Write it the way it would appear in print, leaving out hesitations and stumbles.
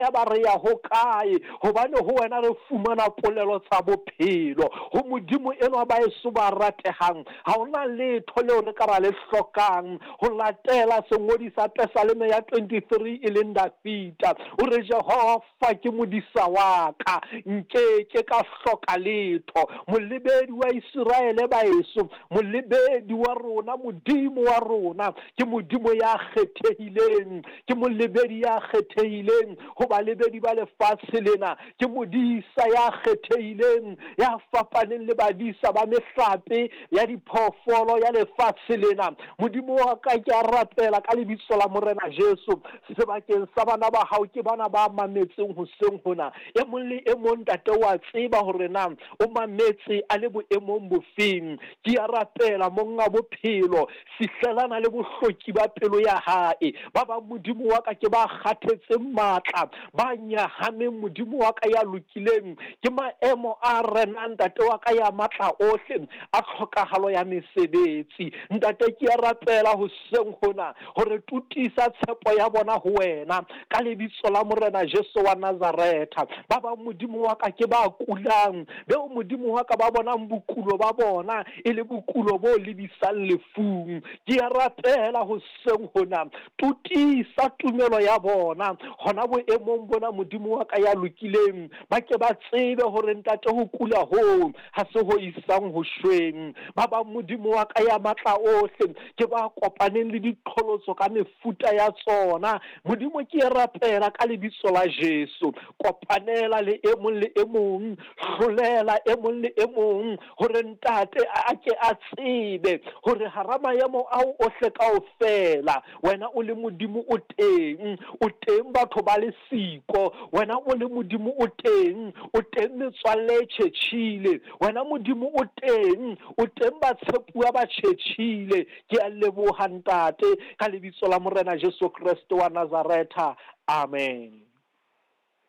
ba re ya ho kae hobane ho wena re fumana polelo tsa bophelo ho modimo eno ba eso ba ratehang ha ona letho leo re ka ra le hlokang ho latela sengodi sa Psalm ya 23 e leng Dafita o re Jehova ke modisa wa ka nke ka hloka letho molebedi wa Israele ba eso molebedi wa rona modimo wa rona ke modimo ya kgethehileng ke molebedi ya kgethehileng ho ba lebedi ba lefatshe lena ke modisa ya kgethehileng ya fapaneng le badisa ba mehlape ya diphoofolo ya lefatshe lena modimo wa ka ke a rapela ka lebitso la morena Jesu sebakeng sa bana ba hao ke bana ba mametseng hoseng hona e mong le e mong tate wa tseba hore na o mametse a le boemong bofeng ke a rapela monga bophelo sihlelana le bohloki ba pelo ya hae ba ba modimo wa ka ke ba kgathetseng matla ba nyahameng modimo wa ka ya lokileng ke maemo a renang tate wa ka ya matla ohle a tlhokahalo ya mesebetsi ntate ke a rapela hoseng hona hore tutisa tshepo ya bona ho wena ka lebitso la morena Jesu wa Nazareta ba ba modimo wa ka ke ba kulang be o modimo wa ka ba bona bokulo ba bona e le bokulo bo lebisang lefung ke a rapela hoseng hona tutisa tumelo ya bona hona boemong bona modimo wa ka ya lokileng ba ke ba tsebe hore ntate ho kula ho ha se ho isang ho shweng ba ba modimo wa ka ya matla ohle ke ba kopaneng le diqholotso ka mefuta ya tsona modimo ke rapela ka lebitso la Jesu kopanela le e mong hlolela e mong le e mong hore ntate a ke a tsebe hore harama ya mo ao ohle kaofela wena o le modimo o teng batho ba le siko wena o le modimo o teng metswalle tjhetjhile wena modimo o teng ba tshepuwa ba tjhetjhile ke a leboha ntate ka lebitso la morena Jesu Kristo wa Nazareta amen.